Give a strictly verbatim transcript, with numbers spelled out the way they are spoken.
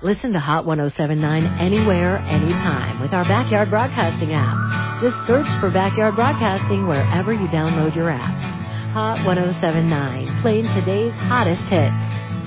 Listen to Hot ten seventy-nine anywhere, anytime with our Backyard Broadcasting app. Just search for Backyard Broadcasting wherever you download your apps. Hot ten seventy-nine, playing today's hottest hits.